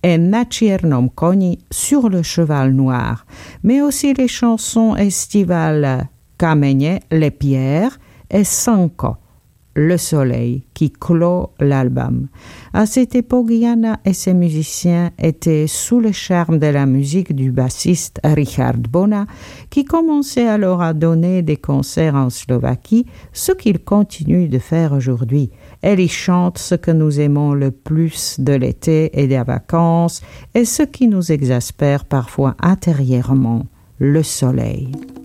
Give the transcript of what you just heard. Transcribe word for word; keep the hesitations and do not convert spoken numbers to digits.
et Na čiernom koni, sur le cheval noir, mais aussi les chansons estivales Kamene, les pierres, et Sanko, le soleil, qui clôt l'album. À cette époque, Jana et ses musiciens étaient sous le charme de la musique du bassiste Richard Bona, qui commençait alors à donner des concerts en Slovaquie, ce qu'il continue de faire aujourd'hui. Elle y chante ce que nous aimons le plus de l'été et des vacances, et ce qui nous exaspère parfois intérieurement, le soleil.